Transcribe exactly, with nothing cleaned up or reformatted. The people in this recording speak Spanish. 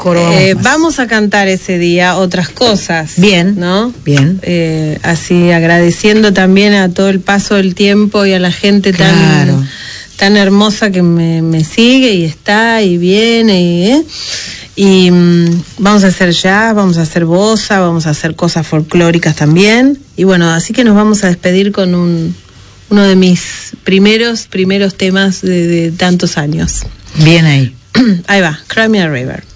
coro. Eh, vamos a cantar ese día otras cosas. Bien, ¿no? Bien. Eh, así agradeciendo también a todo el paso del tiempo y a la gente claro. tan, tan hermosa que me, me sigue y está y viene. Y, ¿eh? y mm, vamos a hacer jazz, vamos a hacer bossa, vamos a hacer cosas folclóricas también. Y bueno, así que nos vamos a despedir con un, uno de mis primeros, primeros temas de, de tantos años. Bien ahí. Ahí va, Cry Me a River.